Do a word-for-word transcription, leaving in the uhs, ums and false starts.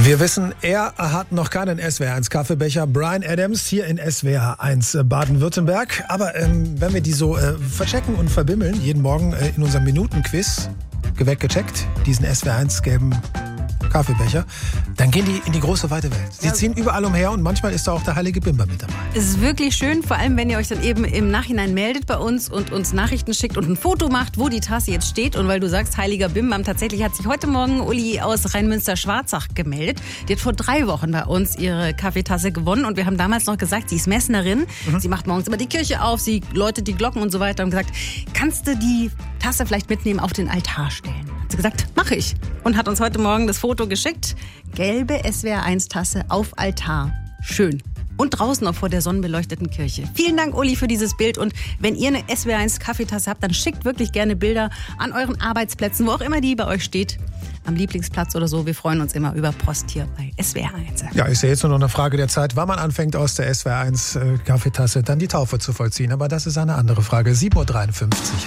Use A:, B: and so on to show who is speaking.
A: Wir wissen, er hat noch keinen S W R eins Kaffeebecher. Bryan Adams hier in S W R eins Baden-Württemberg. Aber ähm, wenn wir die so äh, verchecken und verbimmeln, jeden Morgen äh, in unserem Minutenquiz, weggecheckt, diesen S W R eins gelben Kaffeebecher, dann gehen die in die große weite Welt. Sie ja. ziehen überall umher und manchmal ist da auch der heilige Bimber mit dabei.
B: Es ist wirklich schön, vor allem wenn ihr euch dann eben im Nachhinein meldet bei uns und uns Nachrichten schickt und ein Foto macht, wo die Tasse jetzt steht. Und weil du sagst, heiliger Bimbam, tatsächlich hat sich heute Morgen Uli aus Rheinmünster-Schwarzach gemeldet. Die hat vor drei Wochen bei uns ihre Kaffeetasse gewonnen und wir haben damals noch gesagt, sie ist Messnerin. Mhm. Sie macht morgens immer die Kirche auf, sie läutet die Glocken und so weiter und gesagt, kannst du die Tasse vielleicht mitnehmen, auf den Altar stellen? Hat sie gesagt, mache ich. Und hat uns heute Morgen das Foto geschickt. Gelbe S W R eins Tasse auf Altar. Schön. Und draußen auch vor der sonnenbeleuchteten Kirche. Vielen Dank, Uli, für dieses Bild. Und wenn ihr eine S W R eins Kaffeetasse habt, dann schickt wirklich gerne Bilder an euren Arbeitsplätzen, wo auch immer die bei euch steht. Am Lieblingsplatz oder so. Wir freuen uns immer über Post hier bei S W R eins.
A: Ja, ist ja jetzt nur noch eine Frage der Zeit, wann man anfängt, aus der S W R eins Kaffeetasse dann die Taufe zu vollziehen. Aber das ist eine andere Frage. sieben Uhr dreiundfünfzig.